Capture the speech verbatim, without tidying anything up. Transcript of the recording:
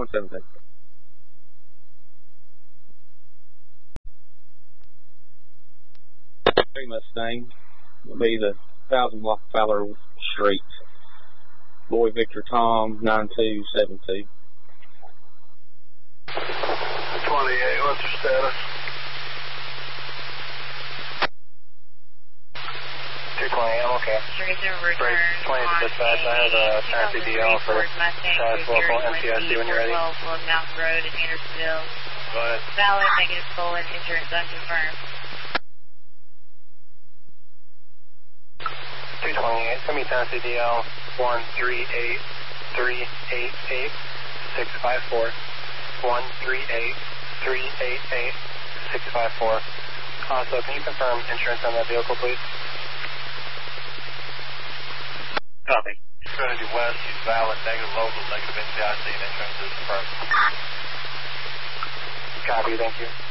one seventeen. Three Mustang will be the thousand block Fowler Street. Boy Victor Tom nine two seven two. twenty-eight, what's your status? two twenty, I'm okay. Street return twenty to dispatch, I have a taxi D L for Travis Local M T S D when you're ready. Mountain Road in Andersonville. Go ahead. Valid, negative stolen, insurance unconfirmed. two twenty-eight, send me taxi D L one three eight three eight eight six five four. one three eight three eight eight six five four. Also, can you confirm insurance on that vehicle, please? Copy. Trinity West, use valid, negative local, negative N C I C, and insurance is confirmed. Copy, thank you.